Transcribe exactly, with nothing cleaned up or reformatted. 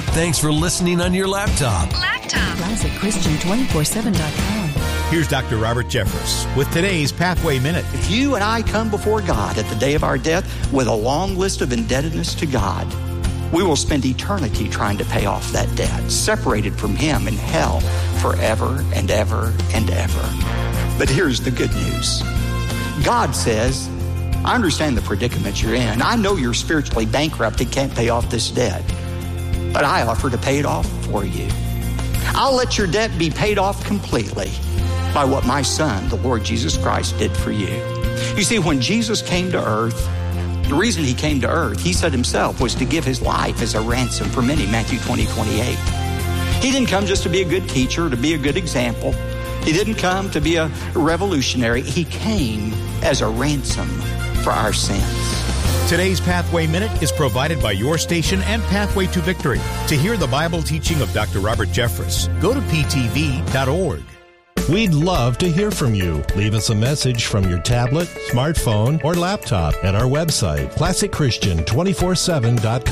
Thanks for listening on your laptop. Laptop. Classic Christian two four seven dot com. Here's Doctor Robert Jeffress with today's Pathway Minute. If you and I come before God at the day of our death with a long list of indebtedness to God, we will spend eternity trying to pay off that debt, separated from Him in hell forever and ever and ever. But here's the good news. God says, I understand the predicament you're in. I know you're spiritually bankrupt and can't pay off this debt, but I offer to pay it off for you. I'll let your debt be paid off completely by what my Son, the Lord Jesus Christ, did for you. You see, when Jesus came to earth, the reason He came to earth, He said Himself, was to give His life as a ransom for many, Matthew twenty, twenty-eight. He didn't come just to be a good teacher, to be a good example. He didn't come to be a revolutionary. He came as a ransom for our sins. Today's Pathway Minute is provided by your station and Pathway to Victory. To hear the Bible teaching of Doctor Robert Jeffress, go to p t v dot org. We'd love to hear from you. Leave us a message from your tablet, smartphone, or laptop at our website, classic christian two four seven dot com.